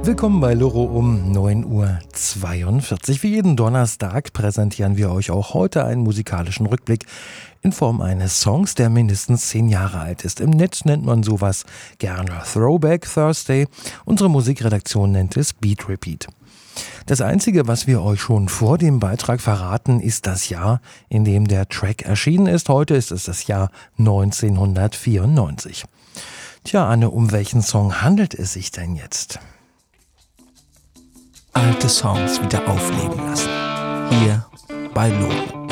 Willkommen bei Loro um 9:42 Uhr. Wie jeden Donnerstag präsentieren wir euch auch heute einen musikalischen Rückblick in Form eines Songs, der mindestens 10 Jahre alt ist. Im Netz nennt man sowas gerne Throwback Thursday. Unsere Musikredaktion nennt es Beat Repeat. Das Einzige, was wir euch schon vor dem Beitrag verraten, ist das Jahr, in dem der Track erschienen ist. Heute ist es das Jahr 1994. Tja, Anne, um welchen Song handelt es sich denn jetzt? Alte Songs wieder aufleben lassen. Hier bei Loro.